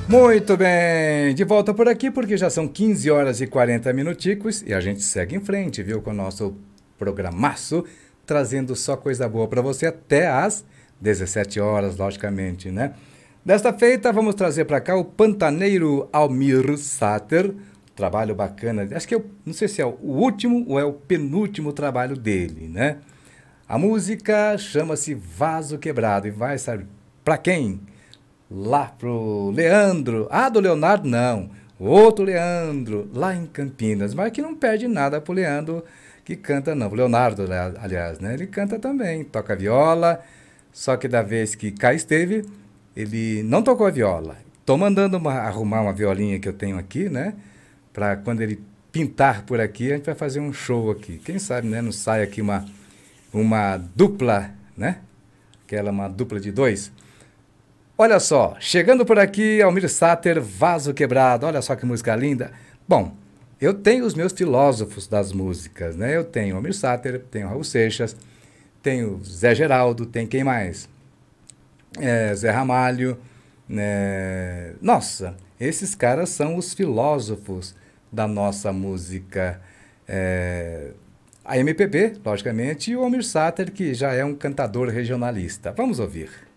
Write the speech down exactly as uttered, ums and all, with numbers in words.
Muito bem, de volta por aqui porque já são quinze horas e quarenta minuticos e a gente segue em frente, viu, com o nosso programaço, trazendo só coisa boa para você até às dezessete horas, logicamente, né? Desta feita, vamos trazer para cá o pantaneiro Almir Sater, trabalho bacana, acho que eu não sei se é o último ou é o penúltimo trabalho dele, né? A música chama-se Vaso Quebrado e vai, sabe, para quem? Lá pro Leandro. Ah, do Leonardo não. Outro Leandro, lá em Campinas. Mas que não perde nada pro Leandro que canta, não. O Leonardo, aliás, né? Ele canta também, toca viola. Só que da vez que cá esteve, ele não tocou a viola. Tô mandando uma, arrumar uma violinha que eu tenho aqui, né? Pra quando ele pintar por aqui, a gente vai fazer um show aqui. Quem sabe, né? Não sai aqui uma, uma dupla, né? Aquela, uma dupla de dois. Olha só, chegando por aqui, Almir Sater, Vaso Quebrado. Olha só que música linda. Bom, eu tenho os meus filósofos das músicas, né? Eu tenho Almir Sater, tenho Raul Seixas, tenho Zé Geraldo, tem quem mais? É, Zé Ramalho, né? Nossa, esses caras são os filósofos da nossa música. É, a M P B, logicamente, e o Almir Sater, que já é um cantador regionalista. Vamos ouvir.